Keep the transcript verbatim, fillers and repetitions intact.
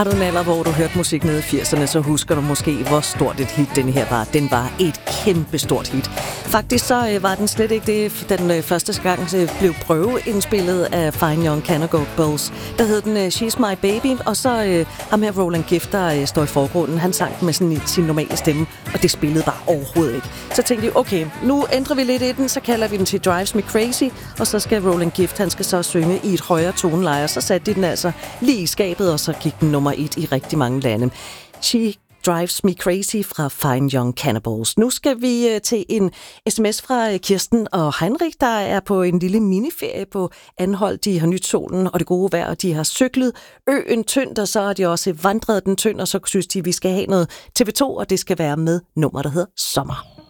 Har du en alder, hvor du hørte musik nede i firserne, så husker du måske, hvor stort et hit den her var. Den var et kæmpe stort hit. Faktisk så øh, var den slet ikke det, den øh, første gang øh, blev prøveindspillet af Fine Young Cannibals. Der hed den øh, She's My Baby, og så øh, ham her Roland Gift, der øh, står i forgrunden. Han sang med sådan sin normale stemme, og det spillede bare overhovedet ikke. Så tænkte jeg, okay, nu ændrer vi lidt i den, så kalder vi den til Drives Me Crazy, og så skal Roland Gift, han skal så synge i et højere toneleje, så satte de den altså lige i skabet, og så gik den nummer et i rigtig mange lande. She Drives Me Crazy fra Fine Young Cannibals. Nu skal vi uh, til en sms fra uh, Kirsten og Heinrich, der er på en lille miniferie på Anholt. De har nyt solen og det gode vejr, og de har cyklet øen tyndt, og så har de også vandret den tynd, og så synes de, at vi skal have noget T V to, og det skal være med nummer, der hedder Sommer.